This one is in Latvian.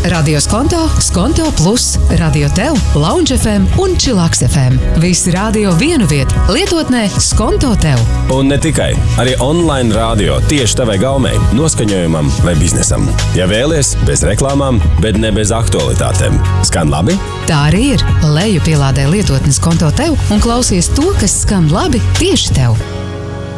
Radio Skonto, Skonto Plus, Radio Tev, Lounge FM un Chillax FM. Visi radio vienu vietu, lietotnē Skonto Tev. Un ne tikai, arī online radio tieši tavai gaumei, noskaņojumam vai biznesam. Ja vēlies, bez reklāmām, bet ne bez aktualitātēm. Skan labi? Tā arī ir. Leju pielādē lietotnes Skonto Tev un klausies to, kas skan labi tieši tev.